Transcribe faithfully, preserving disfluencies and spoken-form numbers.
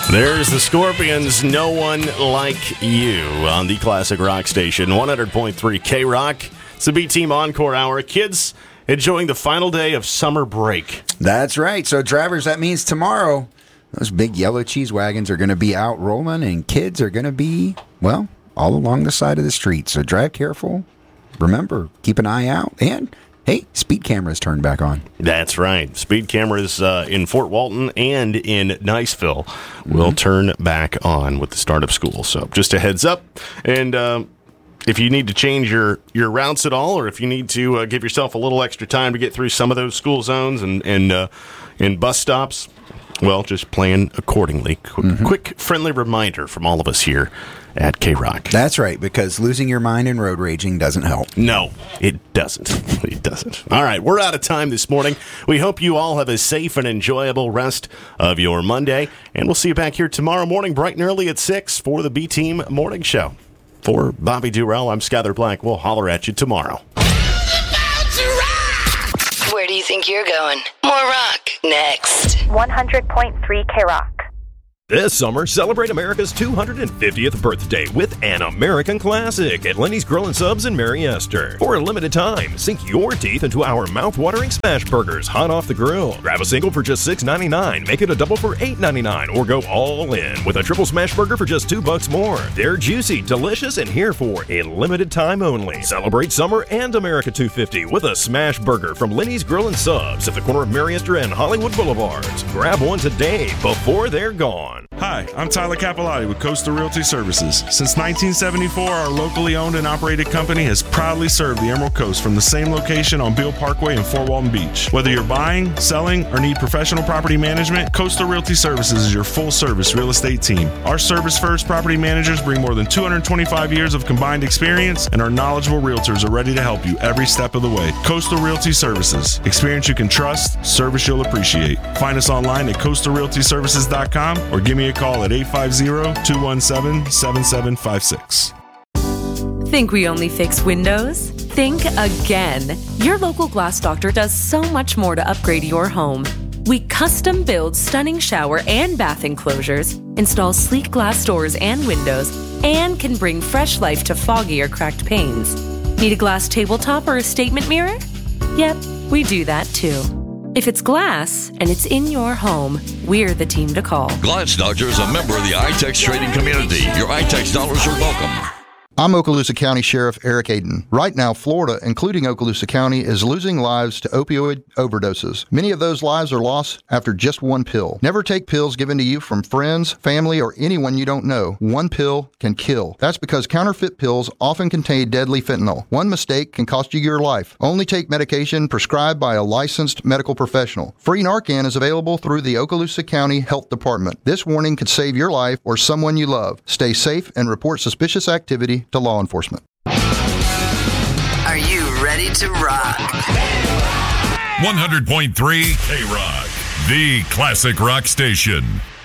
There's the Scorpions, No One Like You on the Classic Rock Station, one hundred point three K-Rock. It's the B-Team Encore Hour. Kids enjoying the final day of summer break. That's right. So, drivers, that means tomorrow, those big yellow cheese wagons are going to be out rolling, and kids are going to be, well, all along the side of the street. So, drive careful. Remember, keep an eye out, and hey, speed cameras turned back on. That's right. Speed cameras uh, in Fort Walton and in Niceville will mm-hmm. turn back on with the start of school. So just a heads up. And um, if you need to change your, your routes at all, or if you need to uh, give yourself a little extra time to get through some of those school zones and, and, uh, and bus stops, well, just plan accordingly. Quick, mm-hmm. quick, friendly reminder from all of us here at K-Rock. That's right, because losing your mind in road raging doesn't help. No, it doesn't. It doesn't. All right, we're out of time this morning. We hope you all have a safe and enjoyable rest of your Monday, and we'll see you back here tomorrow morning, bright and early at six for the B-Team Morning Show. For Bobby Durrell, I'm Skyler Black. We'll holler at you tomorrow. Where do you think you're going? More rock next. one hundred point three K-Rock. This summer, celebrate America's two hundred fiftieth birthday with an American classic at Lenny's Grill and Subs in Mary Esther. For a limited time, sink your teeth into our mouth-watering smash burgers hot off the grill. Grab a single for just six ninety-nine, make it a double for eight ninety-nine, or go all in with a triple smash burger for just two bucks more. They're juicy, delicious, and here for a limited time only. Celebrate summer and America two fifty with a smash burger from Lenny's Grill and Subs at the corner of Mary Esther and Hollywood Boulevards. Grab one today before they're gone. Hi, I'm Tyler Capillotti with Coastal Realty Services. Since nineteen seventy-four, our locally owned and operated company has proudly served the Emerald Coast from the same location on Beale Parkway in Fort Walton Beach. Whether you're buying, selling, or need professional property management, Coastal Realty Services is your full-service real estate team. Our service-first property managers bring more than two hundred twenty-five years of combined experience, and our knowledgeable realtors are ready to help you every step of the way. Coastal Realty Services. Experience you can trust, service you'll appreciate. Find us online at coastal realty services dot com or give me a call at eight five zero, two one seven, seven seven five six. Think we only fix windows? Think again. Your local Glass Doctor does so much more to upgrade your home. We custom build stunning shower and bath enclosures, install sleek glass doors and windows, and can bring fresh life to foggy or cracked panes. Need a glass tabletop or a statement mirror? Yep, we do that too. If it's glass and it's in your home, we're the team to call. Glass Doctor is a member of the iTex trading community. Your iTex dollars are welcome. I'm Okaloosa County Sheriff Eric Aiden. Right now, Florida, including Okaloosa County, is losing lives to opioid overdoses. Many of those lives are lost after just one pill. Never take pills given to you from friends, family, or anyone you don't know. One pill can kill. That's because counterfeit pills often contain deadly fentanyl. One mistake can cost you your life. Only take medication prescribed by a licensed medical professional. Free Narcan is available through the Okaloosa County Health Department. This warning could save your life or someone you love. Stay safe and report suspicious activity to law enforcement. Are you ready to rock? one hundred point three K-Rock, the classic rock station.